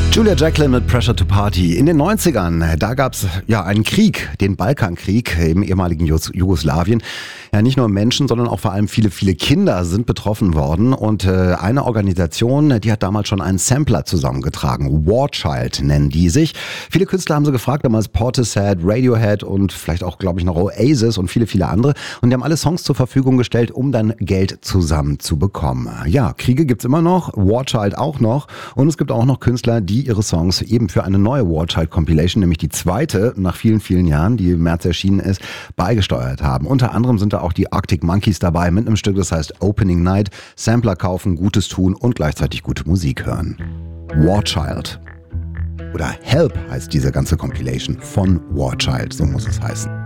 Julia Jacklin mit Pressure to Party. In den 90ern, da gab es einen Krieg, den Balkankrieg im ehemaligen Jugoslawien. Ja, nicht nur Menschen, sondern auch vor allem viele, viele Kinder sind betroffen worden. Und eine Organisation, die hat damals schon einen Sampler zusammengetragen. Warchild nennen die sich. Viele Künstler haben sie gefragt, damals Portishead, Radiohead und vielleicht auch, glaube ich, noch Oasis und viele, viele andere. Und die haben alle Songs zur Verfügung gestellt, um dann Geld zusammenzubekommen. Ja, Kriege gibt's immer noch, Warchild auch noch. Und es gibt auch noch Künstler, die ihre Songs eben für eine neue Warchild Compilation, nämlich die zweite nach vielen, vielen Jahren, die im März erschienen ist, beigesteuert haben. Unter anderem sind da auch die Arctic Monkeys dabei mit einem Stück, das heißt Opening Night. Sampler kaufen, Gutes tun und gleichzeitig gute Musik hören. Warchild. Oder Help heißt diese ganze Compilation von Warchild, so muss es heißen.